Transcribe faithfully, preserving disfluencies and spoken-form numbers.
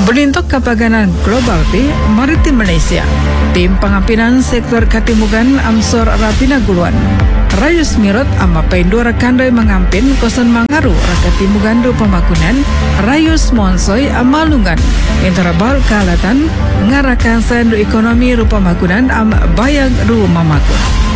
Belintok kapaganan global di maritim Malaysia. Tim pengampinan sektor katimugan Amsor Rapina Guluan. Rayus Mirot ama pendua rakandai mengampin kosan mangaru rakatimugandu pemakunan Rayus Monsoy amalungan. Interabal kalatan ngarakan sandu ekonomi rupa makunan am bayang ru mamakun.